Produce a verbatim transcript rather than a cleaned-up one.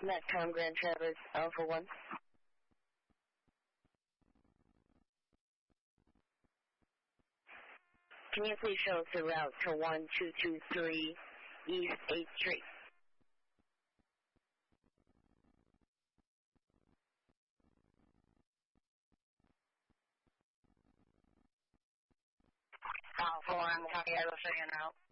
Metcom Grand Traverse Alpha one. Can you please show us the route to one two two three East eighth Street? Alpha one, copy, I will show you now.